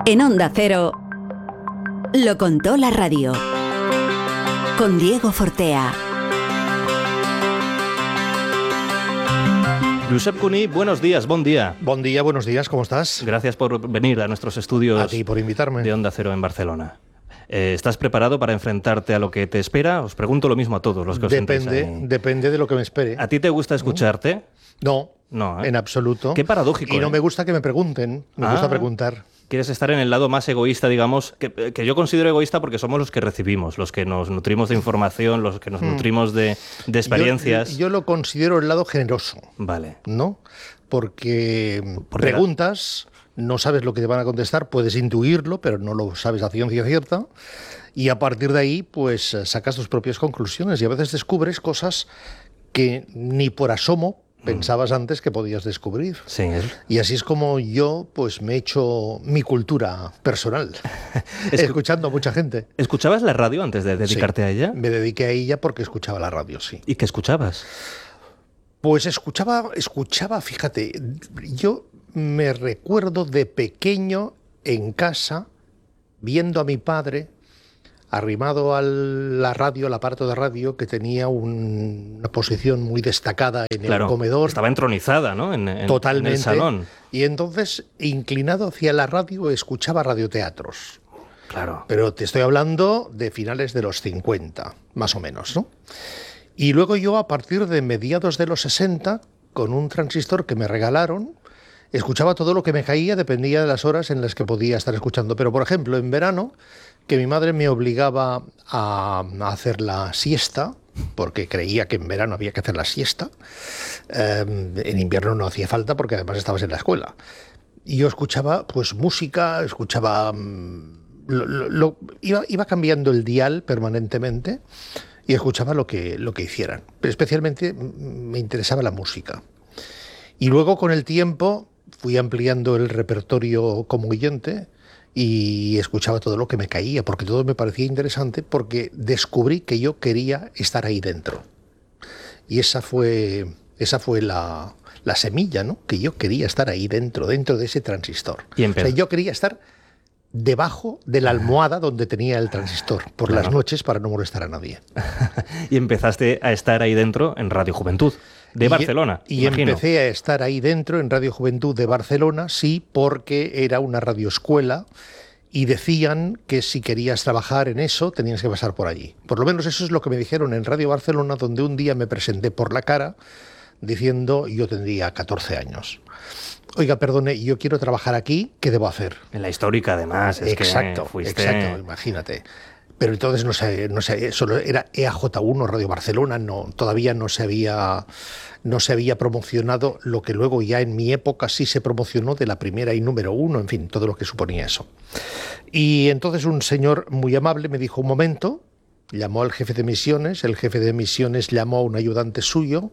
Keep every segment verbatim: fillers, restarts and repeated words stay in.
En Onda Cero, lo contó la radio. Con Diego Fortea. Josep Cuní, buenos días, bon día. Bon día, buenos días, ¿cómo estás? Gracias por venir a nuestros estudios. A ti por invitarme. De Onda Cero en Barcelona. Eh, ¿Estás preparado para enfrentarte a lo que te espera? Os pregunto lo mismo a todos los que os Depende, sentáis ahí. depende de lo que me espere. ¿A ti te gusta escucharte? No, No, ¿eh? en absoluto. Qué paradójico. Y no ¿eh? me gusta que me pregunten, me Ah. gusta preguntar. Quieres estar en el lado más egoísta, digamos, que, que yo considero egoísta porque somos los que recibimos, los que nos nutrimos de información, los que nos nutrimos de, de experiencias. Yo, yo lo considero el lado generoso, Vale. ¿no? Porque Porque la- preguntas, no sabes lo que te van a contestar, puedes intuirlo, pero no lo sabes a ciencia cierta. Y a partir de ahí, pues sacas tus propias conclusiones y a veces descubres cosas que ni por asomo pensabas antes que podías descubrir. Sí, es- Y así es como yo pues me he hecho mi cultura personal, escuchando a mucha gente. ¿Escuchabas la radio antes de dedicarte Sí, a ella? Me dediqué a ella porque escuchaba la radio, sí. ¿Y qué escuchabas? Pues escuchaba, escuchaba, fíjate, yo me recuerdo de pequeño en casa viendo a mi padre arrimado a la radio, al aparato de radio, que tenía un- una posición muy destacada en Claro, el comedor. estaba entronizada, ¿no? En, en- Totalmente. en el salón. Y entonces, inclinado hacia la radio, escuchaba radioteatros. Claro. Pero te estoy hablando de finales de los cincuenta, más o menos, ¿no? Y luego yo, a partir de mediados de los sesenta, con un transistor que me regalaron, escuchaba todo lo que me caía, dependía de las horas en las que podía estar escuchando. Pero, por ejemplo, en verano, que mi madre me obligaba a, a hacer la siesta, porque creía que en verano había que hacer la siesta, eh, en invierno no hacía falta porque además estabas en la escuela. Y yo escuchaba pues música, escuchaba... mm, Lo, lo- lo- iba, iba cambiando el dial permanentemente y escuchaba lo que, lo que hicieran. Pero especialmente mm, me interesaba la música. Y luego con el tiempo fui ampliando el repertorio como oyente y escuchaba todo lo que me caía, porque todo me parecía interesante, porque descubrí que yo quería estar ahí dentro. Y esa fue, esa fue la, la semilla, ¿no? Que yo quería estar ahí dentro, dentro de ese transistor. Y O sea, empe- yo quería estar debajo de la almohada donde tenía el transistor, por Claro. las noches para no molestar a nadie. Y empezaste a estar ahí dentro en Radio Juventud, de Y- Barcelona, Y imagino. empecé a estar ahí dentro en Radio Juventud de Barcelona, sí, porque era una radioescuela y decían que si querías trabajar en eso tenías que pasar por allí. Por lo menos eso es lo que me dijeron en Radio Barcelona, donde un día me presenté por la cara diciendo yo tendría catorce años. Oiga, perdone, yo quiero trabajar aquí, ¿qué debo hacer? En la histórica, además. Es Exacto, que fuiste... exacto, imagínate. Pero entonces no sé, no sé, solo era E A J uno, Radio Barcelona, no, todavía no se había, no se había promocionado lo que luego ya en mi época sí se promocionó de la primera y número uno, en fin, todo lo que suponía eso. Y entonces un señor muy amable me dijo, un momento, llamó al jefe de misiones, el jefe de misiones llamó a un ayudante suyo,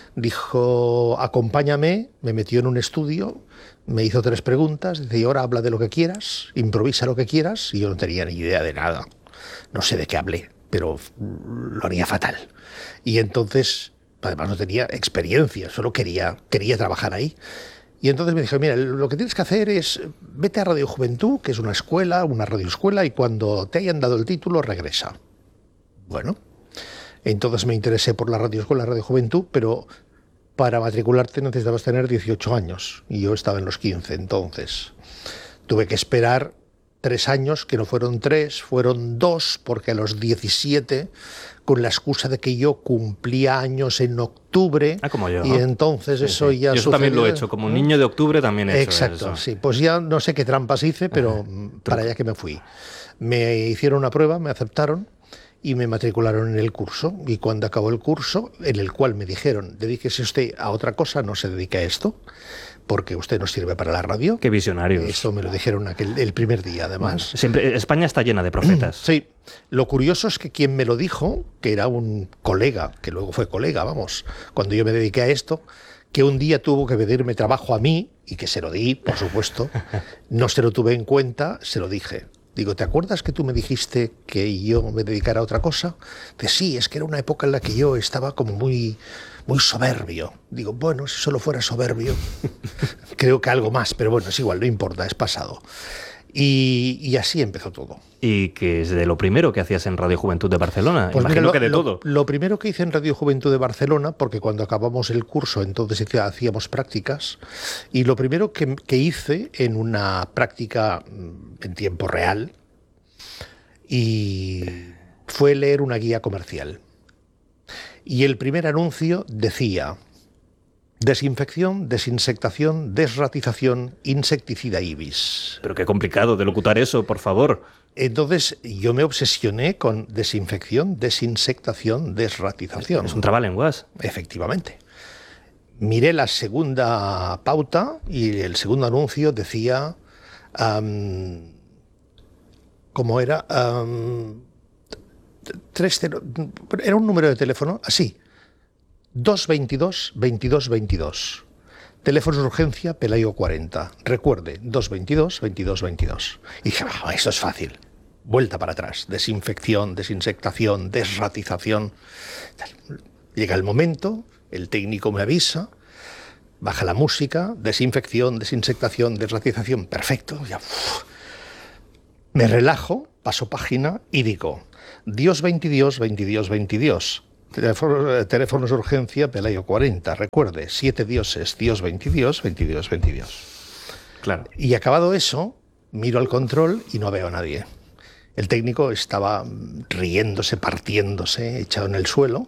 dijo, acompáñame, me metió en un estudio, me hizo tres preguntas, dice, y ahora habla de lo que quieras, improvisa lo que quieras, y yo no tenía ni idea de nada, no sé de qué hablé, pero lo haría fatal. Y entonces, además no tenía experiencia, solo quería, quería trabajar ahí. Y entonces me dijo, mira, lo que tienes que hacer es, vete a Radio Juventud, que es una escuela, una radioescuela, y cuando te hayan dado el título, regresa. Bueno, entonces me interesé por la radioescuela, Radio Juventud, pero para matricularte necesitabas tener dieciocho años, y yo estaba en los quince entonces. Tuve que esperar tres años, que no fueron tres, fueron dos, porque a los diecisiete, con la excusa de que yo cumplía años en octubre, Ah, como yo. y entonces Sí, eso sí. ya Yo eso también lo he sucedió. hecho, como niño de octubre también he hecho Exacto, eso. sí. Pues ya no sé qué trampas hice, pero para allá que me fui. Me hicieron una prueba, me aceptaron y me matricularon en el curso. Y cuando acabó el curso, en el cual me dijeron, dedíquese usted a otra cosa, no se dedique a esto, porque usted no sirve para la radio. Qué visionarios. Esto me lo dijeron aquel, el primer día, además. Siempre, España está llena de profetas. Sí, lo curioso es que quien me lo dijo, que era un colega, que luego fue colega, vamos, cuando yo me dediqué a esto, que un día tuvo que pedirme trabajo a mí, y que se lo di, por supuesto, no se lo tuve en cuenta, se lo dije. Digo, ¿te acuerdas que tú me dijiste que yo me dedicara a otra cosa? Dice, sí, es que era una época en la que yo estaba como muy, muy soberbio. Digo, bueno, si solo fuera soberbio, creo que algo más, pero bueno, es igual, no importa, es pasado. Y, y así empezó todo. ¿Y qué es de lo primero que hacías en Radio Juventud de Barcelona? Pues Imagino mira, lo, que de lo, todo. Lo primero que hice en Radio Juventud de Barcelona, porque cuando acabamos el curso entonces hacíamos prácticas, y lo primero que, que hice en una práctica en tiempo real y fue leer una guía comercial. Y el primer anuncio decía: desinfección, desinsectación, desratización, insecticida Ibis. Pero qué complicado de locutar eso, por favor. Entonces yo me obsesioné con desinfección, desinsectación, desratización. Es un trabalenguas. Efectivamente. Miré la segunda pauta y el segundo anuncio decía, um, ¿cómo era? Um, tres, cero, era un número de teléfono así. dos veintidós veintidós veintidós. Teléfono de urgencia Pelayo cuarenta. Recuerde, dos veintidós veintidós veintidós. Y dije, oh, eso es fácil. Vuelta para atrás. Desinfección, desinsectación, desratización. Llega el momento, el técnico me avisa, baja la música, desinfección, desinsectación, desratización. Perfecto. Ya, uf. Me relajo, paso página y digo, Dios veintidós veintidós veintidós. Teléfono, teléfonos de urgencia Pelayo cuarenta. Recuerde, siete dioses, Dios veintidós veintidós veintidós. Claro. Y acabado eso, miro al control y no veo a nadie. El técnico estaba riéndose, partiéndose, echado en el suelo.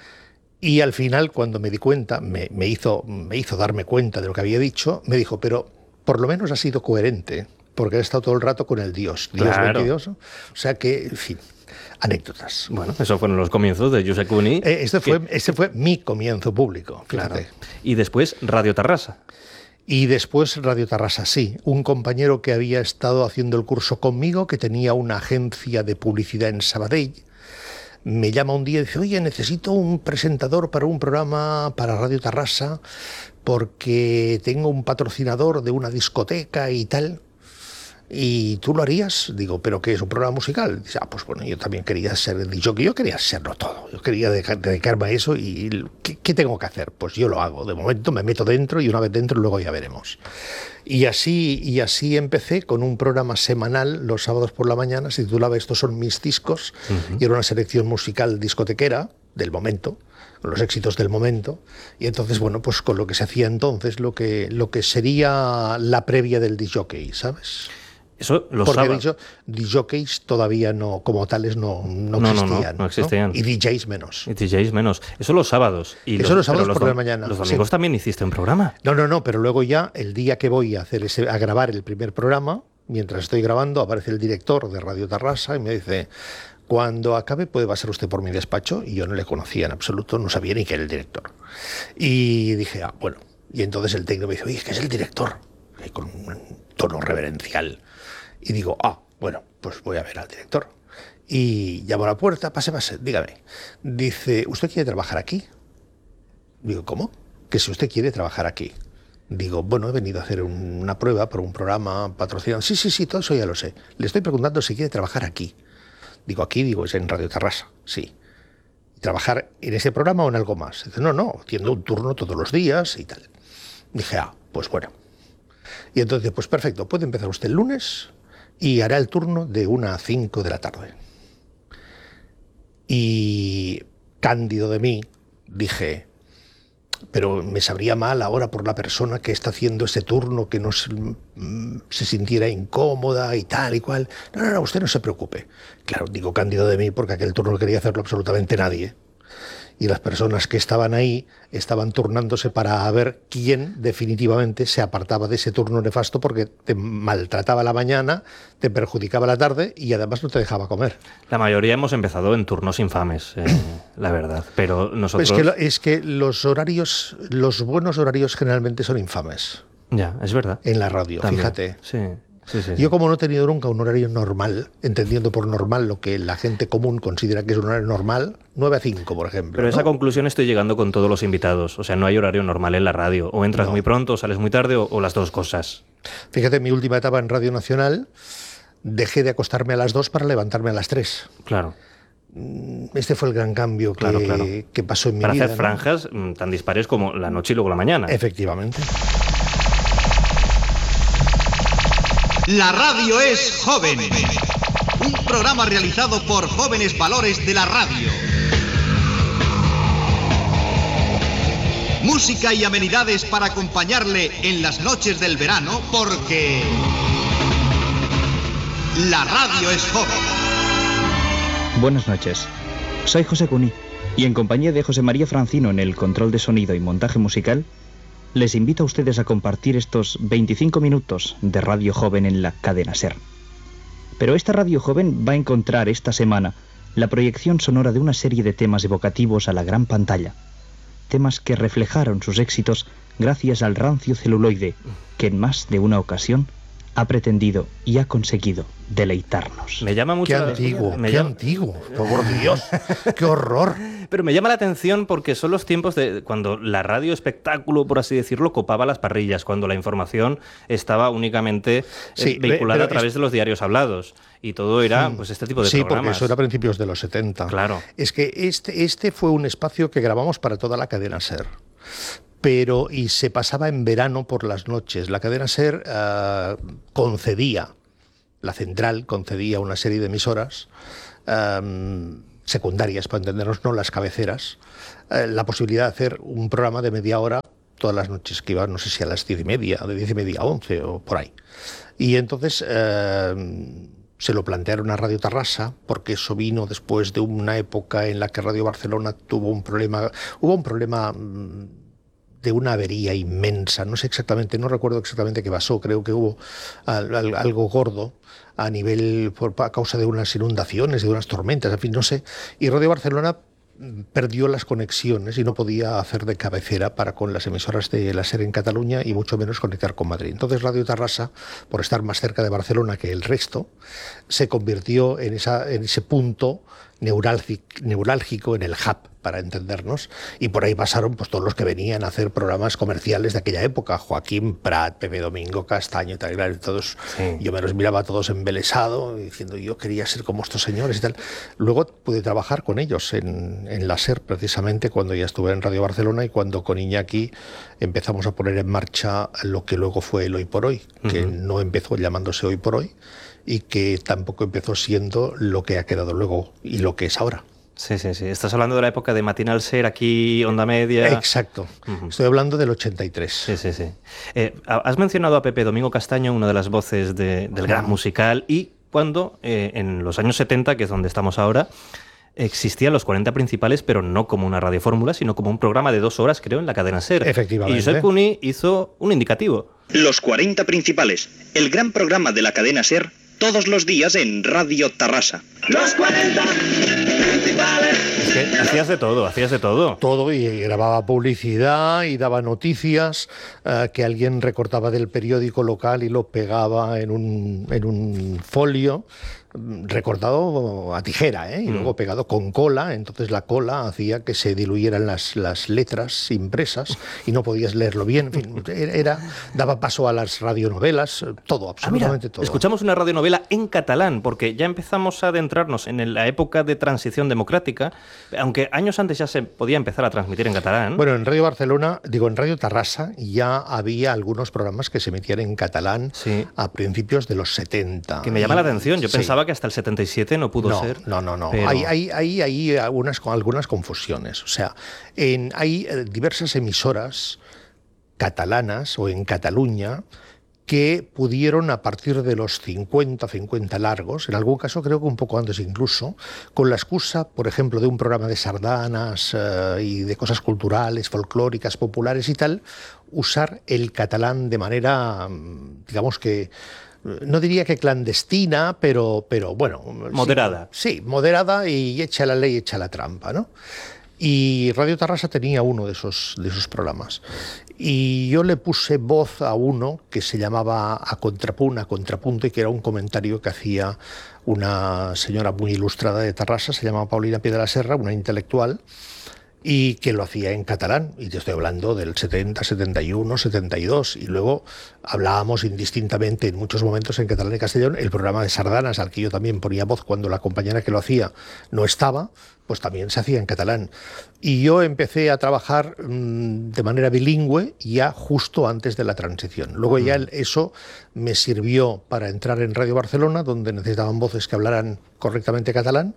Y al final, cuando me di cuenta, me, me, hizo, me hizo darme cuenta de lo que había dicho, me dijo, pero por lo menos ha sido coherente, porque ha estado todo el rato con el Dios. Dios claro. veintidós. O sea que, en fin, anécdotas. Bueno, esos fueron los comienzos de Josep Cuní. Eh, este, que... fue, este fue mi comienzo público, fíjate. Claro. Y después Radio Tarrasa. Y después Radio Tarrasa, sí. Un compañero que había estado haciendo el curso conmigo, que tenía una agencia de publicidad en Sabadell, me llama un día y dice, oye, necesito un presentador para un programa para Radio Tarrasa porque tengo un patrocinador de una discoteca y tal. ¿Y tú lo harías? Digo, ¿pero qué es un programa musical? Dice, ah, pues bueno, yo también quería ser yo, yo quería serlo todo. Yo quería dedicarme a eso y ¿qué, ¿qué tengo que hacer? Pues yo lo hago. De momento me meto dentro y una vez dentro luego ya veremos. Y así, y así empecé con un programa semanal los sábados por la mañana, se titulaba Estos son mis discos, uh-huh. y era una selección musical discotequera del momento, con los éxitos del momento. Y entonces, bueno, pues con lo que se hacía entonces, lo que, lo que sería la previa del disc jockey, ¿sabes? Eso los Porque sábados. de hecho, disjockeys todavía no, como tales, no, no, no existían. No, no, no existían. ¿no? Y D Js menos. Y D Js menos. Eso los sábados. Y Eso los, los sábados los por dom- la mañana. Los domingos sí. también hiciste un programa. No, no, no, pero luego ya, el día que voy a, hacer ese, a grabar el primer programa, mientras estoy grabando, aparece el director de Radio Tarrasa y me dice, cuando acabe puede pasar usted por mi despacho. Y yo no le conocía en absoluto, no sabía ni que era el director. Y dije, ah, bueno. Y entonces el técnico me dice, oye, es que es el director. Y con un tono reverencial. Y digo, ah, bueno, pues voy a ver al director. Y llamo a la puerta, pase, pase, dígame. Dice, ¿usted quiere trabajar aquí? Digo, ¿cómo? Que si usted quiere trabajar aquí. Digo, bueno, he venido a hacer un, una prueba por un programa patrocinado. Sí, sí, sí, todo eso ya lo sé. Le estoy preguntando si quiere trabajar aquí. Digo, aquí, digo, es en Radio Tarrasa, sí. ¿Trabajar en ese programa o en algo más? Dice, no, no, haciendo un turno todos los días y tal. Dije, ah, pues bueno. Y entonces, pues perfecto, puede empezar usted el lunes y hará el turno de una a cinco de la tarde. Y cándido de mí, dije, pero me sabría mal ahora por la persona que está haciendo ese turno, que no se, se sintiera incómoda y tal y cual. No, no, no, usted no se preocupe. Claro, digo cándido de mí porque aquel turno no quería hacerlo absolutamente nadie. Y las personas que estaban ahí estaban turnándose para ver quién definitivamente se apartaba de ese turno nefasto porque te maltrataba la mañana, te perjudicaba la tarde y además no te dejaba comer. La mayoría hemos empezado en turnos infames, eh, la verdad, pero nosotros... Pues es, que, lo, es que los horarios, los buenos horarios generalmente son infames. Ya, es verdad. En la radio, también. Fíjate. Sí. Sí, sí, Yo sí. como no he tenido nunca un horario normal, entendiendo por normal lo que la gente común considera que es un horario normal, nueve a cinco, por ejemplo. Pero a esa ¿no? conclusión estoy llegando con todos los invitados. O sea, no hay horario normal en la radio. O entras No. muy pronto, o sales muy tarde, o, o las dos cosas. Fíjate, en mi última etapa en Radio Nacional, dejé de acostarme a las dos para levantarme a las tres. Claro. Este fue el gran cambio que, Claro, claro. que pasó en mi Para vida. hacer ¿no? franjas mm, tan dispares como la noche y luego la mañana. Efectivamente. La radio es joven. Un programa realizado por jóvenes valores de la radio. Música y amenidades para acompañarle en las noches del verano, porque la radio es joven. Buenas noches. Soy José Cuní y en compañía de José María Francino en el control de sonido y montaje musical, les invito a ustedes a compartir estos veinticinco minutos de Radio Joven en la cadena SER. Pero esta Radio Joven va a encontrar esta semana la proyección sonora de una serie de temas evocativos a la gran pantalla. Temas que reflejaron sus éxitos gracias al rancio celuloide que en más de una ocasión ha pretendido y ha conseguido deleitarnos. Me llama mucho Qué la... antiguo, me qué llama... antiguo. Oh, por Dios, qué horror. Pero me llama la atención porque son los tiempos de cuando la radio espectáculo, por así decirlo, copaba las parrillas, cuando la información estaba únicamente Sí, eh, vinculada a través es... de los diarios hablados. Y todo era pues este tipo de sí, programas. Sí, porque eso era a principios de los setenta. Claro. Es que este, este fue un espacio que grabamos para toda la cadena SER. Pero, y se pasaba en verano por las noches. La cadena SER uh, concedía, la central concedía una serie de emisoras um, secundarias, para entendernos, no las cabeceras, uh, la posibilidad de hacer un programa de media hora todas las noches, que iba, no sé si a las diez y media, de diez y media a once o por ahí. Y entonces uh, se lo plantearon a Radio Tarrasa, porque eso vino después de una época en la que Radio Barcelona tuvo un problema, hubo un problema... Um, de una avería inmensa, no sé exactamente, no recuerdo exactamente qué pasó, creo que hubo al, al, algo gordo a nivel, por, a causa de unas inundaciones, de unas tormentas, en fin, no sé, y Radio Barcelona perdió las conexiones y no podía hacer de cabecera para con las emisoras de la SER en Cataluña y mucho menos conectar con Madrid. Entonces Radio Tarrasa, por estar más cerca de Barcelona que el resto, se convirtió en, esa, en ese punto neurálgico, en el hub, para entendernos, y por ahí pasaron pues todos los que venían a hacer programas comerciales de aquella época, Joaquín Prat, Pepe Domingo, Castaño y tal, y todos, sí. Yo me los miraba a todos embelesado, diciendo yo quería ser como estos señores y tal. Luego pude trabajar con ellos en, en la SER, precisamente cuando ya estuve en Radio Barcelona y cuando con Iñaki empezamos a poner en marcha lo que luego fue el Hoy por Hoy, que uh-huh. no empezó llamándose Hoy por Hoy y que tampoco empezó siendo lo que ha quedado luego y lo que es ahora. Sí, sí, sí. Estás hablando de la época de Matinal SER, aquí, Onda Media... Exacto. Uh-huh. Estoy hablando del ochenta y tres. Sí, sí, sí. Eh, has mencionado a Pepe Domingo Castaño, una de las voces de, del gran musical, y cuando, eh, en los años setenta, que es donde estamos ahora, existían los cuarenta principales, pero no como una radiofórmula, sino como un programa de dos horas, creo, en la cadena SER. Efectivamente. Y Josep Cuní hizo un indicativo. Los cuarenta principales, el gran programa de la cadena SER, todos los días en Radio Tarrasa. Los cuarenta principales. Es que hacías de todo, hacías de todo. Todo, y grababa publicidad y daba noticias uh, que alguien recortaba del periódico local y lo pegaba en un, en un folio, recortado a tijera, ¿eh? Y mm. luego pegado con cola. Entonces la cola hacía que se diluyeran las, las letras impresas y no podías leerlo bien. En fin, era, daba paso a las radionovelas, todo, absolutamente ah, mira, todo. Escuchamos una radionovela en catalán, porque ya empezamos a adentrarnos en la época de transición democrática, aunque años antes ya se podía empezar a transmitir en catalán. Bueno, en Radio Barcelona, digo, en Radio Tarrasa ya había algunos programas que se emitían en catalán sí. a principios de los setenta. Que me llama y, la atención, yo sí. pensaba que hasta el setenta y siete no pudo no, ser. No, no, no. Pero... Hay, hay, hay, hay algunas, algunas confusiones. O sea, en, hay diversas emisoras catalanas o en Cataluña que pudieron, a partir de los cincuenta, cincuenta largos, en algún caso creo que un poco antes incluso, con la excusa, por ejemplo, de un programa de sardanas eh, y de cosas culturales, folclóricas, populares y tal, usar el catalán de manera, digamos que, no diría que clandestina, pero, pero bueno... Moderada. Sí, sí, moderada y echa la ley, echa la trampa, ¿no? Y Radio Tarrasa tenía uno de esos, de esos programas. Y yo le puse voz a uno que se llamaba A Contrapunt, a Contrapunto, y que era un comentario que hacía una señora muy ilustrada de Tarrasa, se llamaba Paulina Piedraserra, una intelectual, y que lo hacía en catalán, y te estoy hablando del setenta, setenta y uno, setenta y dos, y luego hablábamos indistintamente en muchos momentos en catalán y castellano. El programa de sardanas, al que yo también ponía voz cuando la compañera que lo hacía no estaba, pues también se hacía en catalán. Y yo empecé a trabajar mmm, de manera bilingüe ya justo antes de la transición. Luego ya el, eso me sirvió para entrar en Radio Barcelona, donde necesitaban voces que hablaran correctamente catalán.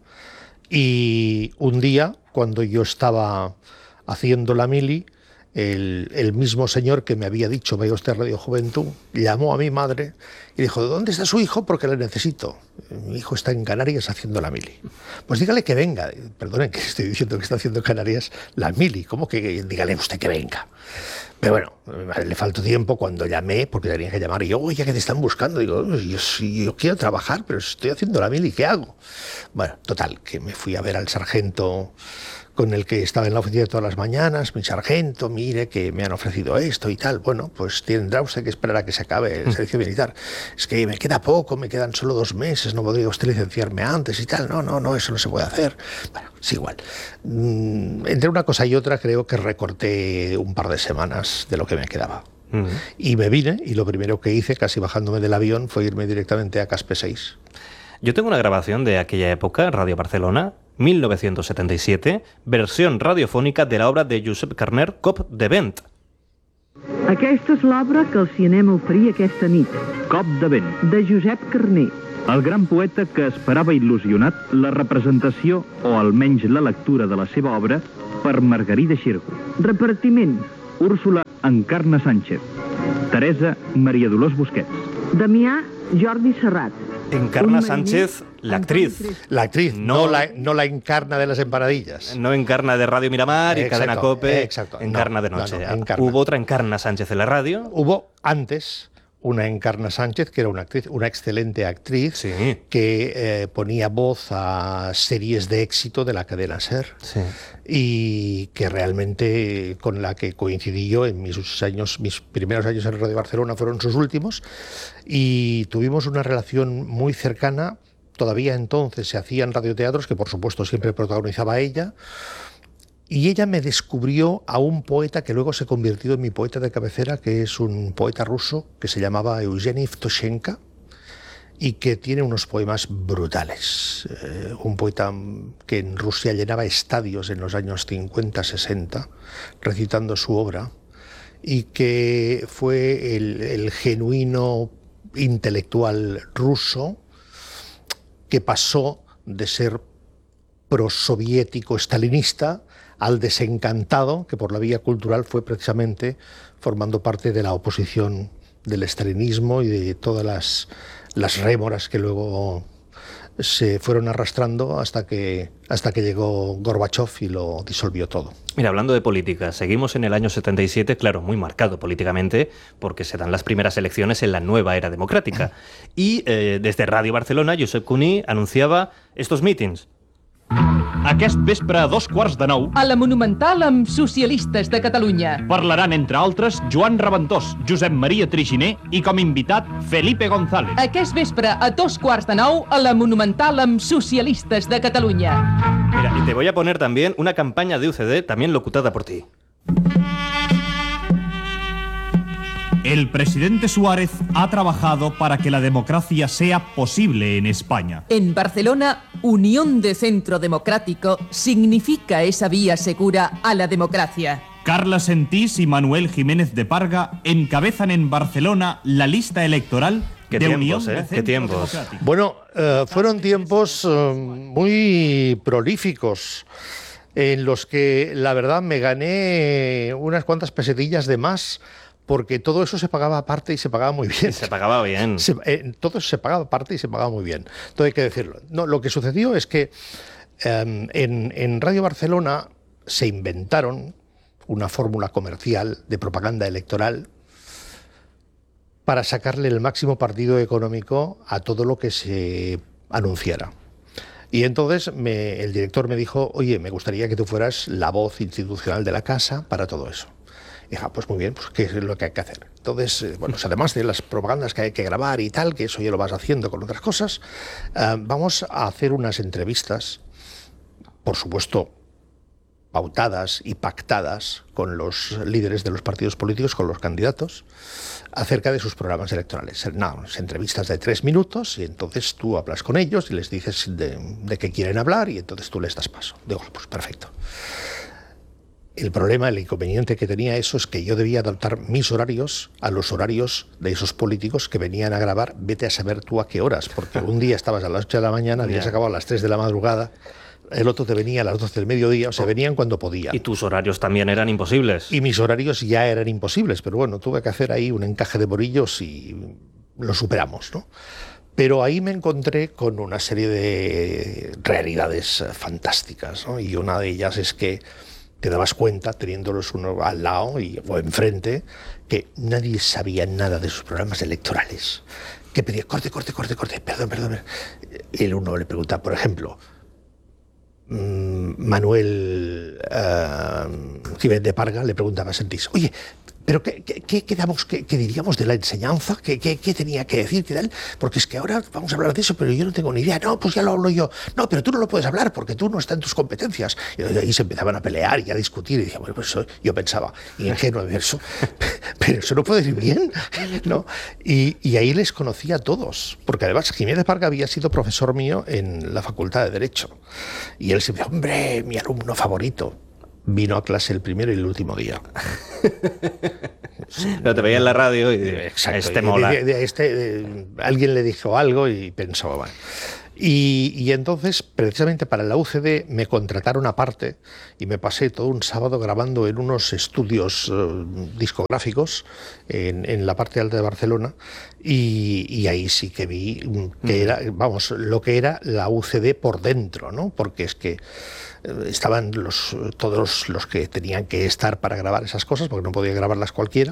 Y un día, cuando yo estaba haciendo la mili, el, el mismo señor que me había dicho, vaya usted a Radio Juventud, llamó a mi madre y dijo, ¿dónde está su hijo? Porque le necesito. Mi hijo está en Canarias haciendo la mili. Pues dígale que venga. Perdonen que estoy diciendo que está haciendo en Canarias la mili. ¿Cómo que dígale usted que venga? Pero bueno, le faltó tiempo cuando llamé, porque tenía que llamar, y yo, oye, que te están buscando. Digo, yo, yo quiero trabajar, pero estoy haciendo la mili, ¿qué hago? Bueno, total, que me fui a ver al sargento con el que estaba en la oficina todas las mañanas. Mi sargento, mire, que me han ofrecido esto y tal. Bueno, pues tendrá usted que esperar a que se acabe el servicio militar. Es que me queda poco, me quedan solo dos meses, no podría usted licenciarme antes y tal. No, no, no, eso no se puede hacer. Bueno, es igual. Entre una cosa y otra creo que recorté un par de semanas de lo que me quedaba. Uh-huh. Y me vine, y lo primero que hice, casi bajándome del avión, fue irme directamente a Caspe seis. Yo tengo una grabación de aquella época, Radio Barcelona, mil novecientos setenta y siete, versión radiofònica de l'obra de Josep Carner, Cop de vent. Aquesta és l'obra que els hi anem a oferir aquesta nit. Cop de vent. De Josep Carner. El gran poeta que esperava il·lusionat la representació, o almenys la lectura de la seva obra, per Margarida Xirgo. Repartiment. Úrsula Encarna Sánchez. Teresa Maria Dolors Busquets. Damià Jordi Serrat. Encarna Sánchez, la actriz. La actriz, no, no, la, no la encarna de las empanadillas. No encarna de Radio Miramar y exacto, Cadena COPE. Exacto. Encarna no, de noche. No, no, encarna. ¿Hubo otra Encarna Sánchez en la radio? Hubo antes una Encarna Sánchez, que era una actriz, una excelente actriz, sí. que eh, ponía voz a series de éxito de la cadena SER. Sí. Y que realmente con la que coincidí yo en mis años, mis primeros años en Radio Barcelona fueron sus últimos, y tuvimos una relación muy cercana. Todavía entonces se hacían radioteatros, que por supuesto siempre protagonizaba ella, y ella me descubrió a un poeta que luego se convirtió en mi poeta de cabecera, que es un poeta ruso que se llamaba Eugeni Evtushenko, y que tiene unos poemas brutales. Eh, un poeta que en Rusia llenaba estadios en los años cincuenta, sesenta, recitando su obra, y que fue el, el genuino intelectual ruso que pasó de ser prosoviético estalinista al desencantado, que por la vía cultural fue precisamente formando parte de la oposición del estalinismo y de todas las, las rémoras que luego se fueron arrastrando hasta que, hasta que llegó Gorbachov y lo disolvió todo. Mira, hablando de política, seguimos en el año setenta y siete, claro, muy marcado políticamente, porque se dan las primeras elecciones en la nueva era democrática. Y eh, desde Radio Barcelona, Josep Cuní anunciaba estos mítings. Aquest vespre a dos quarts de nou a la Monumental amb socialistes de Catalunya parlaran, entre altres, Joan Reventós, Josep Maria Triginer i com invitat Felipe González. Aquest vespre a dos quarts de nou a la Monumental amb socialistes de Catalunya. Mira, y te voy a poner también una campaña de U C D, también locutada por ti. El presidente Suárez ha trabajado para que la democracia sea posible en España. En Barcelona, Unión de Centro Democrático significa esa vía segura a la democracia. Carla Sentís y Manuel Jiménez de Parga encabezan en Barcelona la lista electoral Qué de tiempos, Unión ¿eh? de Centro Qué tiempos. Democrático. Bueno, eh, fueron tiempos eh, muy prolíficos, en los que la verdad me gané unas cuantas pesetillas de más, porque todo eso se pagaba aparte y se pagaba muy bien. Se pagaba bien. Se, eh, todo eso se pagaba aparte y se pagaba muy bien. Todo hay que decirlo. No, lo que sucedió es que eh, en, en Radio Barcelona se inventaron una fórmula comercial de propaganda electoral para sacarle el máximo partido económico a todo lo que se anunciara. Y entonces me, el director me dijo, oye, me gustaría que tú fueras la voz institucional de la casa para todo eso. Y dije, ah, pues muy bien, pues ¿qué es lo que hay que hacer? Entonces, eh, bueno, además de las propagandas que hay que grabar y tal, que eso ya lo vas haciendo con otras cosas, eh, vamos a hacer unas entrevistas, por supuesto, pautadas y pactadas con los líderes de los partidos políticos, con los candidatos, acerca de sus programas electorales. No, entrevistas de tres minutos y entonces tú hablas con ellos y les dices de, de qué quieren hablar y entonces tú les das paso. Digo, pues perfecto. El problema, el inconveniente que tenía eso es que yo debía adaptar mis horarios a los horarios de esos políticos que venían a grabar, vete a saber tú a qué horas, porque un día estabas a las ocho de la mañana, habías acabado a las tres de la madrugada, el otro te venía a las doce del mediodía, o sea, venían cuando podían. Y tus horarios también eran imposibles. Y mis horarios ya eran imposibles, pero bueno, tuve que hacer ahí un encaje de bolillos y lo superamos, ¿no? Pero ahí me encontré con una serie de realidades fantásticas, ¿no? Y una de ellas es que te dabas cuenta, teniéndolos uno al lado y, o enfrente, que nadie sabía nada de sus programas electorales. Que pedía, corte, corte, corte, corte, perdón, perdón. Y el uno le pregunta, por ejemplo, Manuel uh, Jiménez de Parga le preguntaba a Sentís, oye, pero ¿qué, qué, qué, quedamos, qué, qué diríamos de la enseñanza? ¿Qué, qué, qué tenía que decir? ¿Qué tal? Porque es que ahora vamos a hablar de eso, pero yo no tengo ni idea. No, pues ya lo hablo yo. No, pero tú no lo puedes hablar porque tú no está en tus competencias. Y ahí se empezaban a pelear y a discutir. Y decía, bueno, pues eso, yo pensaba, ingenuo de eso, pero eso no puede ir bien, ¿no? Y, y ahí les conocí a todos, porque además Jiménez de Parga había sido profesor mío en la Facultad de Derecho. Y él se me dijo, hombre, mi alumno favorito. Vino a clase el primero y el último día. Sí, pero te veía en la radio y exacto, este mola. De, de, de este, de, alguien le dijo algo y pensó, bueno. Y, y entonces, precisamente para la U C D, me contrataron aparte y me pasé todo un sábado grabando en unos estudios uh, discográficos en, en la parte alta de Barcelona y, y ahí sí que vi que era, vamos, lo que era la U C D por dentro, ¿no? Porque es que estaban los, todos los que tenían que estar para grabar esas cosas, porque no podía grabarlas cualquiera,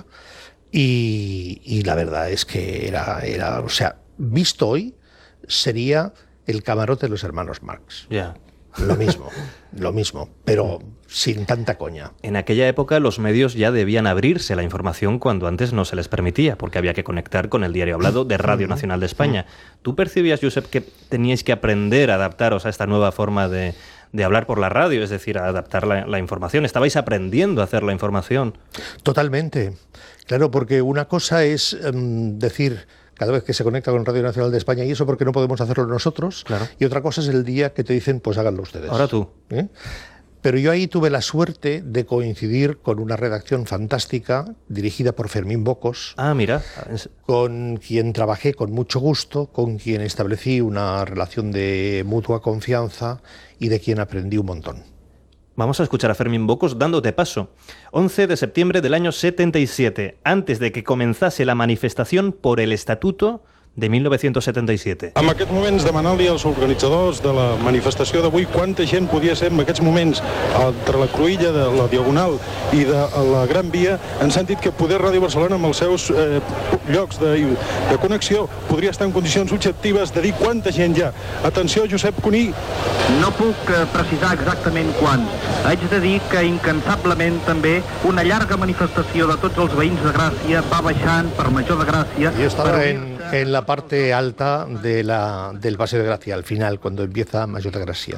y, y la verdad es que era, era, o sea, visto hoy, sería el camarote de los hermanos Marx. Ya. Lo mismo, lo mismo, pero sin tanta coña. En aquella época los medios ya debían abrirse a la información cuando antes no se les permitía, porque había que conectar con el diario hablado de Radio Nacional de España. ¿Tú percibías, Josep, que teníais que aprender a adaptaros a esta nueva forma de, de hablar por la radio, es decir, a adaptar la, la información? ¿Estabais aprendiendo a hacer la información? Totalmente. Claro, porque una cosa es um, decir cada vez que se conecta con Radio Nacional de España, y eso porque no podemos hacerlo nosotros, claro. Y otra cosa es el día que te dicen, pues háganlo ustedes. Ahora tú. ¿Eh? Pero yo ahí tuve la suerte de coincidir con una redacción fantástica dirigida por Fermín Bocos. Ah, mira. Con quien trabajé con mucho gusto, con quien establecí una relación de mutua confianza y de quien aprendí un montón. Vamos a escuchar a Fermín Bocos dándote paso. once de septiembre del año setenta y siete, antes de que comenzase la manifestación por el Estatuto de mil novecientos setenta y siete. En aquests moments, demanant-li als organitzadors de la manifestació d'avui quanta gent podia ser en aquests moments entre la cruïlla de la Diagonal i de la Gran Via, han sentit que poder Ràdio Barcelona amb els seus eh, llocs de, de connexió podria estar en condicions objectives de dir quanta gent hi ha. Atenció, Josep Cuní. No puc eh, precisar exactament quan. Haig de dir que incansablement també una llarga manifestació de tots els veïns de Gràcia va baixant per Major de Gràcia. I estava en, en la parte alta de la, del Paseo de Gracia, al final, cuando empieza Mayor de Gracia.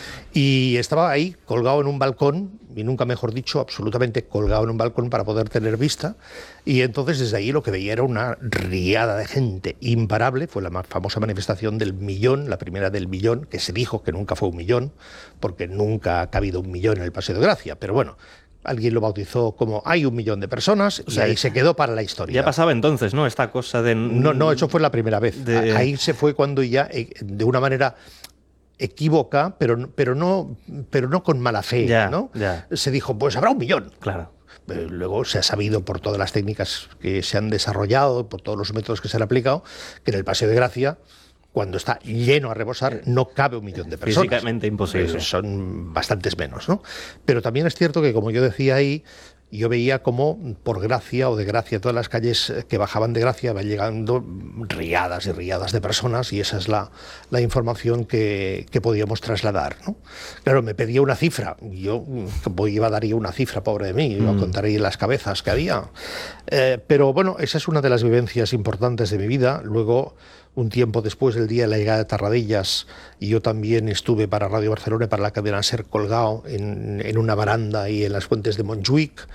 Y estaba ahí, colgado en un balcón, y nunca mejor dicho, absolutamente colgado en un balcón para poder tener vista. Y entonces desde ahí lo que veía era una riada de gente imparable. Fue la más famosa manifestación del millón, la primera del millón, que se dijo que nunca fue un millón, porque nunca ha cabido un millón en el Paseo de Gracia. Pero bueno, alguien lo bautizó como hay un millón de personas, o sea, y ahí se quedó para la historia. Ya pasaba entonces, ¿no? Esta cosa de... No, no, eso fue la primera vez. De... Ahí se fue cuando ya, de una manera equívoca, pero, pero, no, pero no con mala fe, ya, ¿no? Ya. Se dijo, pues habrá un millón. Claro. Luego se ha sabido por todas las técnicas que se han desarrollado, por todos los métodos que se han aplicado, que en el Paseo de Gracia, cuando está lleno a rebosar, no cabe un millón de personas. Físicamente imposible. Pues son bastantes menos, ¿no? Pero también es cierto que, como yo decía ahí, yo veía como por Gracia o de Gracia, todas las calles que bajaban de Gracia van llegando riadas y riadas de personas, y esa es la, la información que, que podíamos trasladar, ¿no? Claro, me pedía una cifra, yo iba a dar una cifra, pobre de mí, iba a contar ahí las cabezas que había. Eh, pero bueno, esa es una de las vivencias importantes de mi vida. Luego, un tiempo después del día de la llegada de Tarradellas, y yo también estuve para Radio Barcelona y para la cadena SER colgado en, en una baranda y en las fuentes de Montjuïc,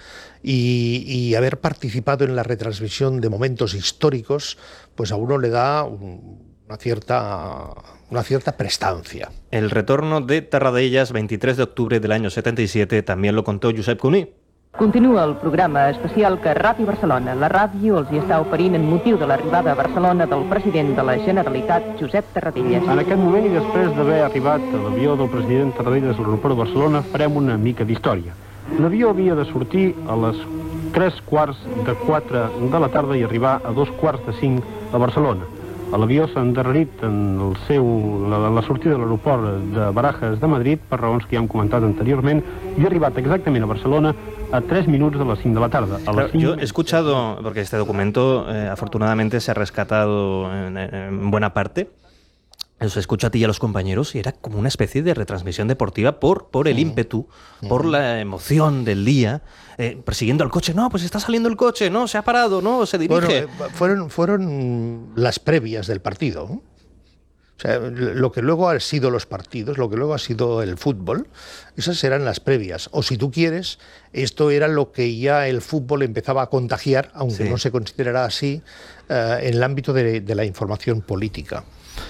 y, y haber participado en la retransmisión de momentos históricos, pues a uno le da una cierta, una cierta prestancia. El retorno de Tarradellas, veintitrés de octubre del año setenta y siete, también lo contó Josep Cuní. Continua el programa especial que Ràdio Barcelona, la ràdio, els hi està oferint en motiu de l'arribada a Barcelona del president de la Generalitat, Josep Tarradellas. En aquest moment i després d'haver arribat a l'avió del president Tarradellas a l'aeroport de Barcelona, farem una mica d'història. L'avió havia de sortir a les tres quarts de quatre de la tarda i arribar a dos quarts de cinc a Barcelona. L'avió s'ha endarrerit en el seu, la, la sortida de l'aeroport de Barajas de Madrid per raons que ja hem comentat anteriorment, i ha arribat exactament a Barcelona a tres minutos de las cinco de la tarde. A las Yo he escuchado, porque este documento eh, afortunadamente se ha rescatado en, en buena parte, os escucho a ti y a los compañeros y era como una especie de retransmisión deportiva por, por el mm. ímpetu, mm. por la emoción del día, eh, persiguiendo al coche. No, pues está saliendo el coche, no, se ha parado, no, se dirige. Bueno, eh, fueron, fueron las previas del partido, ¿no? O sea, lo que luego han sido los partidos, lo que luego ha sido el fútbol, esas eran las previas. O si tú quieres, esto era lo que ya el fútbol empezaba a contagiar, aunque sí. no se considerara así, uh, en el ámbito de, de la información política.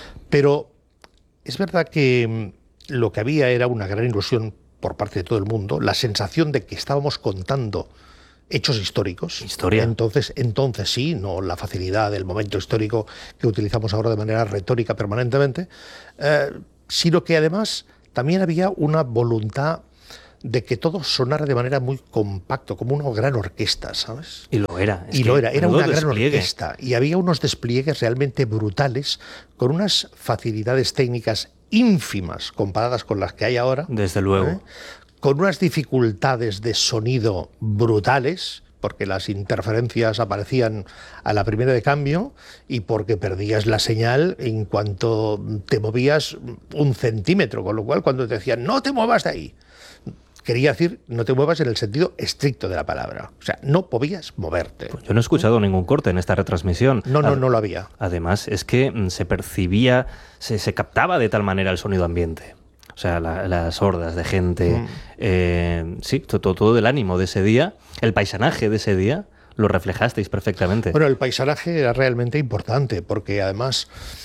Pero es verdad que lo que había era una gran ilusión por parte de todo el mundo, la sensación de que estábamos contando hechos históricos. Historia. Entonces, entonces sí, no la facilidad del momento histórico que utilizamos ahora de manera retórica permanentemente, eh, sino que además también había una voluntad de que todo sonara de manera muy compacto, como una gran orquesta, ¿sabes? Y lo era. Es y lo era, era una gran despliegue. orquesta. Y había unos despliegues realmente brutales, con unas facilidades técnicas ínfimas comparadas con las que hay ahora. Desde luego. ¿eh? Con unas dificultades de sonido brutales, porque las interferencias aparecían a la primera de cambio y porque perdías la señal en cuanto te movías un centímetro, con lo cual cuando te decían no te muevas de ahí, quería decir no te muevas en el sentido estricto de la palabra. O sea, no podías moverte. Pues yo no he escuchado ningún corte en esta retransmisión. No, no, no lo había. Además, es que se percibía, se, se captaba de tal manera el sonido ambiente. O sea, la, las hordas de gente, mm. eh, sí, todo, todo el ánimo de ese día, el paisanaje de ese día, lo reflejasteis perfectamente. Bueno, el paisanaje era realmente importante, porque además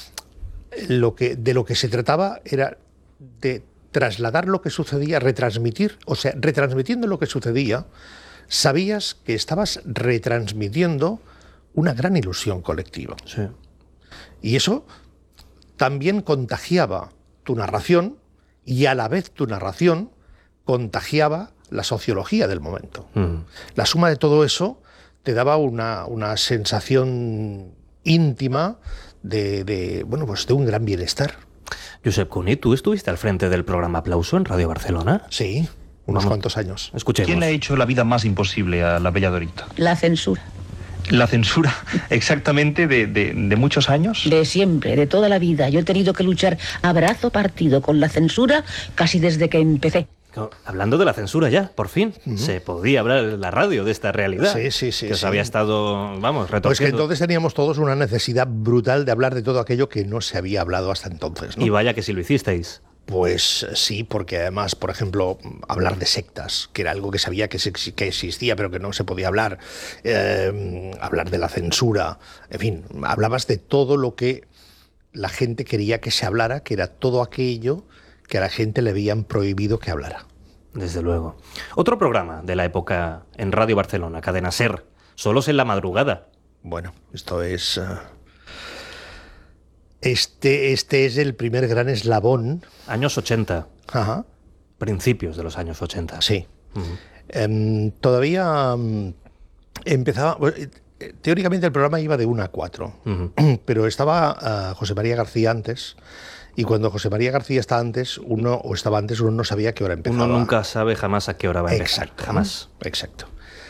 lo que, de lo que se trataba era de trasladar lo que sucedía, retransmitir, o sea, retransmitiendo lo que sucedía, sabías que estabas retransmitiendo una gran ilusión colectiva. Sí. Y eso también contagiaba tu narración, y a la vez tu narración contagiaba la sociología del momento. Mm. La suma de todo eso te daba una, una sensación íntima de, de, bueno, pues de un gran bienestar. Josep Cuní, ¿tú estuviste al frente del programa Aplauso en Radio Barcelona? Sí, unos Vamos. cuantos años. Escuchemos. ¿Quién le ha hecho la vida más imposible a la Bella Dorita? La censura. ¿La censura exactamente de, de, de muchos años? De siempre, de toda la vida. Yo he tenido que luchar a brazo partido con la censura casi desde que empecé. Hablando de la censura ya, por fin, uh-huh. se podía hablar en la radio de esta realidad. Sí, sí, sí. Que os sí. había estado, vamos, retorciendo. Pues que entonces teníamos todos una necesidad brutal de hablar de todo aquello que no se había hablado hasta entonces, ¿no? Y vaya que sí lo hicisteis. Pues sí, porque además, por ejemplo, hablar de sectas, que era algo que sabía que, se, que existía pero que no se podía hablar, eh, hablar de la censura, en fin, hablabas de todo lo que la gente quería que se hablara, que era todo aquello que a la gente le habían prohibido que hablara. Desde luego. Otro programa de la época en Radio Barcelona, Cadena SER, Solos en la madrugada. Bueno, esto es... Uh... Este, este es el primer gran eslabón. Años ochenta. Ajá. Principios de los años ochenta. Sí. Uh-huh. eh, todavía um, empezaba... Teóricamente el programa iba de una a cuatro, uh-huh. pero estaba uh, José María García antes, y cuando José María García está antes, uno o estaba antes, uno no sabía a qué hora empezaba. Uno nunca sabe jamás a qué hora va a empezar. Exacto. Jamás. Exacto.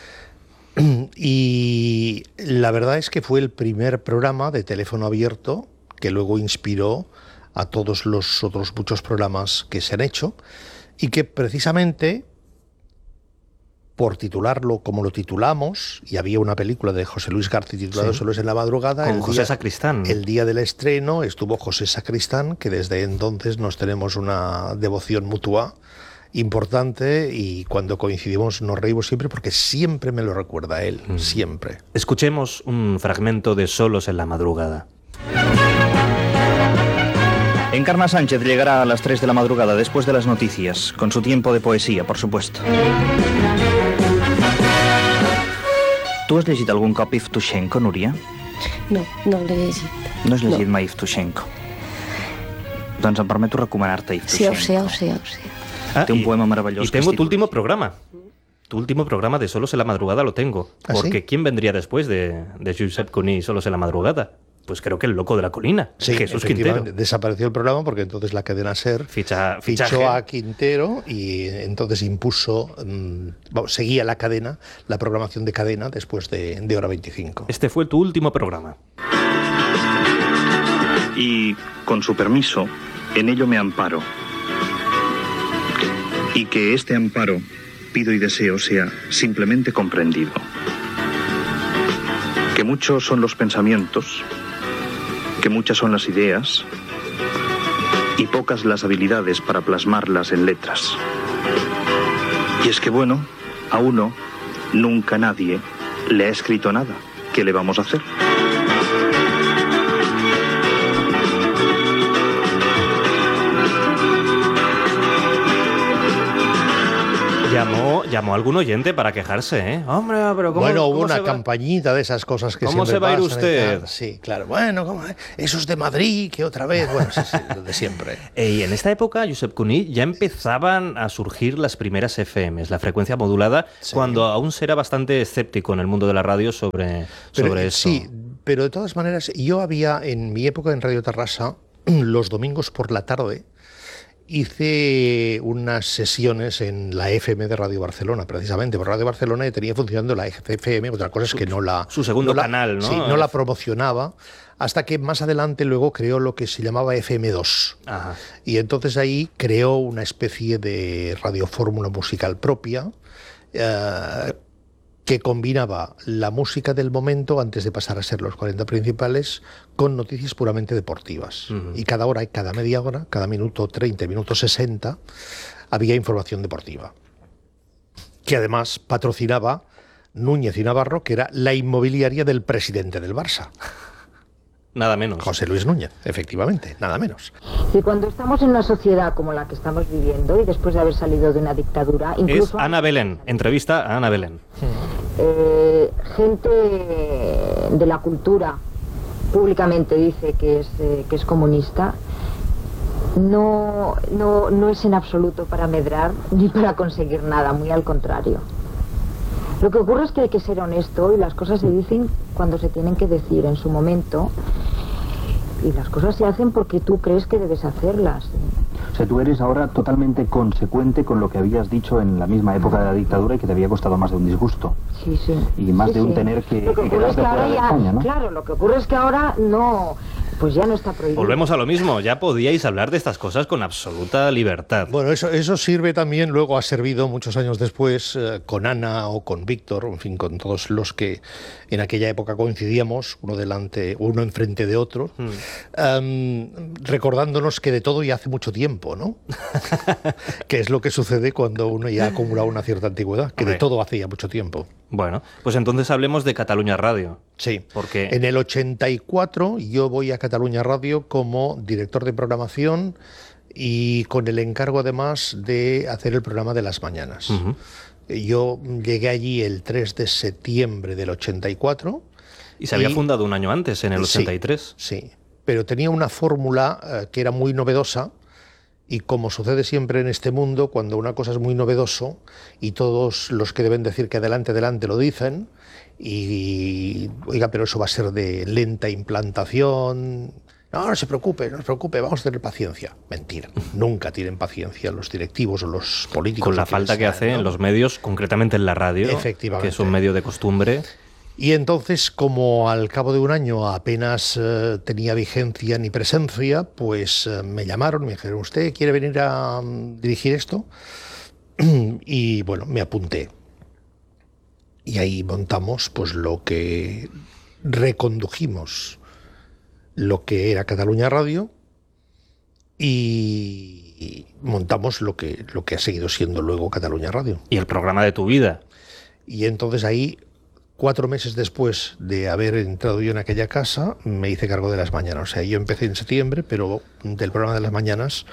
Y la verdad es que fue el primer programa de teléfono abierto que luego inspiró a todos los otros muchos programas que se han hecho y que precisamente por titularlo como lo titulamos, y había una película de José Luis García titulada Sí. Solo es en la madrugada. Con el José día, Sacristán. El día del estreno estuvo José Sacristán, que desde entonces nos tenemos una devoción mutua importante, y cuando coincidimos nos reímos siempre porque siempre me lo recuerda él, mm. siempre. Escuchemos un fragmento de Solos en la madrugada. Encarna Sánchez llegará a las tres de la madrugada después de las noticias, con su tiempo de poesía, por supuesto. Tu has llegit algun cop Yevtushenko, Núria? No, no l'he llegit. No has llegit no. mai Yevtushenko? Doncs em permeto recomanar-te Yevtushenko. Sí, ja ho sé, ja ho sé, ja ho sé. Ah, Té un y, poema maravilloso. Y tengo tu último programa. Tu último programa de Solos en la madrugada lo tengo. ¿Ah, porque sí? ¿quién vendría después de, de Josep Cuní Solos en la madrugada? Pues creo que el loco de la colina, Sí, Jesús Quintero. Desapareció el programa porque entonces la cadena SER Ficha, fichó fichaje. a Quintero y entonces impuso, mmm, vamos, seguía la cadena, la programación de cadena después de, de Hora veinticinco. Este fue tu último programa. Y, con su permiso, en ello me amparo. Y que este amparo, pido y deseo, sea simplemente comprendido. Que muchos son los pensamientos, que muchas son las ideas y pocas las habilidades para plasmarlas en letras. Y es que, bueno, a uno nunca nadie le ha escrito nada. ¿Qué le vamos a hacer? Llamó, llamó a algún oyente para quejarse, ¿eh? Hombre, pero ¿cómo, Bueno, hubo cómo una se va? campañita de esas cosas que ¿Cómo siempre se va a ir pasan y usted? tal. Sí, claro. Bueno, ¿cómo? Eso es de Madrid, que otra vez. Bueno, sí, sí, lo de siempre. Eh, Y en esta época, Josep Cuní, ya empezaban a surgir las primeras F Ms, la frecuencia modulada, Sí. cuando aún se era bastante escéptico en el mundo de la radio sobre, Pero, sobre eh, eso. Sí, pero de todas maneras, yo había en mi época en Radio Tarrasa, los domingos por la tarde, hice unas sesiones en la F M de Radio Barcelona, precisamente, porque Radio Barcelona tenía funcionando la F M, otra cosa es que no la... Su segundo no la- canal, ¿no? Sí, no la promocionaba, hasta que más adelante luego creó lo que se llamaba F M dos. Ajá. Y entonces ahí creó una especie de radiofórmula musical propia, eh, que combinaba la música del momento, antes de pasar a ser los cuarenta principales, con noticias puramente deportivas. Ujú. Y cada hora, y cada media hora, cada minuto treinta, minuto sesenta, había información deportiva. Que además patrocinaba Núñez y Navarro, que era la inmobiliaria del presidente del Barça. Nada menos. José Luis Núñez, efectivamente, nada menos. Y cuando estamos en una sociedad como la que estamos viviendo y después de haber salido de una dictadura, Es incluso Ana Belén, entrevista a Ana Belén. eh, gente de la cultura públicamente dice que es, eh, que es comunista, no, no, no es en absoluto para medrar ni para conseguir nada, muy al contrario. Lo que ocurre es que hay que ser honesto y las cosas se dicen cuando se tienen que decir en su momento, y las cosas se hacen porque tú crees que debes hacerlas. O sea, tú eres ahora totalmente consecuente con lo que habías dicho en la misma época de la dictadura y que te había costado más de un disgusto. Sí, sí. Y más Sí, de un sí. tener que, Lo que que ocurre es quedarte que ahora fuera de ya, España, ¿no? claro, lo que ocurre es que ahora no, pues ya no está prohibido. Volvemos a lo mismo, ya podíais hablar de estas cosas con absoluta libertad. Bueno, eso, eso sirve también, luego ha servido muchos años después, eh, con Ana o con Víctor, en fin, con todos los que en aquella época coincidíamos, uno delante, uno enfrente de otro, Mm. em, recordándonos que de todo ya hace mucho tiempo, ¿no? Que es lo que sucede cuando uno ya ha acumulado una cierta antigüedad, que de Hombre. todo hace ya mucho tiempo. Bueno, pues entonces hablemos de Cataluña Radio. Sí, Porque en el ochenta y cuatro yo voy a Cataluña Radio como director de programación y con el encargo además de hacer el programa de las mañanas. Ujú. Yo llegué allí el tres de septiembre del ochenta y cuatro. Y se había y- fundado un año antes, en el Sí, ochenta y tres. Sí, pero tenía una fórmula eh, que era muy novedosa. Y como sucede siempre en este mundo, cuando una cosa es muy novedoso y todos los que deben decir que adelante, adelante lo dicen, y, oiga, pero eso va a ser de lenta implantación. No, no se preocupe, no se preocupe, vamos a tener paciencia. Mentira, nunca tienen paciencia los directivos o los políticos. Con la o quienes falta que sean, hace ¿no? en los medios, concretamente en la radio, Efectivamente. que es un medio de costumbre. Y entonces, como al cabo de un año apenas eh, tenía vigencia ni presencia, pues eh, me llamaron y me dijeron, ¿usted quiere venir a mm, dirigir esto? Y bueno, me apunté. y ahí montamos pues lo que recondujimos lo que era Catalunya Radio y montamos lo que, lo que ha seguido siendo luego Catalunya Radio. Y el programa de tu vida. Y entonces ahí, cuatro meses después de haber entrado yo en aquella casa, me hice cargo de las mañanas. O sea, yo empecé en septiembre, pero del programa de las mañanas,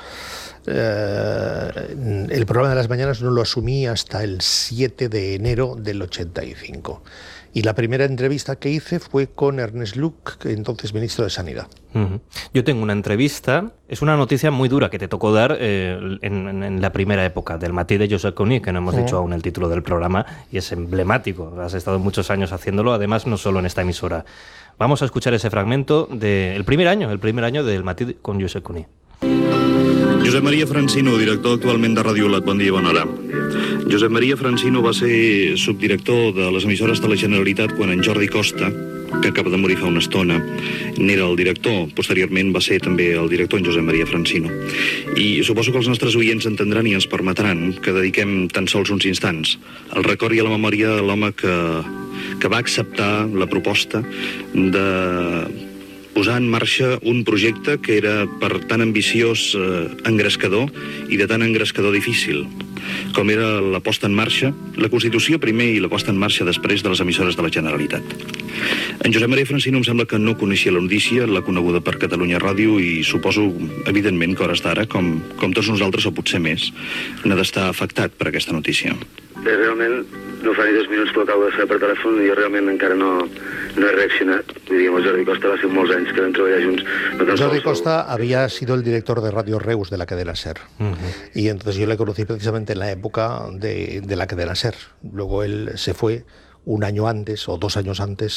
eh, el programa de las mañanas no lo asumí hasta el siete de enero del ochenta y cinco. Y la primera entrevista que hice fue con Ernest Lluch, entonces ministro de Sanidad. Uh-huh. Yo tengo una entrevista, es una noticia muy dura que te tocó dar eh, en, en la primera época del matí de Josep Cuní, que no hemos uh-huh. dicho aún el título del programa, y es emblemático. Has estado muchos años haciéndolo, además no solo en esta emisora. Vamos a escuchar ese fragmento del primer año, el primer año del matí con Josep Cuní. Josep Maria Francino, director actualment de Ràdio Lat. Bon dia i bona hora. Josep Maria Francino va ser subdirector de les emissores de la Generalitat quan en Jordi Costa, que acaba de morir fa una estona, n'era el director. Posteriorment va ser també el director en Josep Maria Francino. I suposo que els nostres oients entendran i ens permetran que dediquem tan sols uns instants al record i a la memòria de l'home que, que va acceptar la proposta de posar en marxa un projecte que era per tan ambiciós eh, engrescador i de tan engrescador difícil, com era la posta en marxa, la Constitució primer i la posta en marxa després de les emissores de la Generalitat. En Josep Maria Francino em sembla que no coneixia la notícia, l'ha coneguda per Catalunya Ràdio i suposo, evidentment, que a hores d'ara, com, com tots nosaltres o potser més, n'ha d'estar afectat per aquesta notícia. Bé, realment, no fa ni dos minuts que ho acabo de fer per telèfon i jo realment encara no, no he reaccionat. Diríem, el Jordi Costa va ser molts anys que vam treballar junts. No Jordi Costa había sido el director de Radio Reus de la cadena SER. Uh-huh. Y entonces yo le conocí precisamente en la época de, de la cadena SER. Luego él se fue un año antes o dos años antes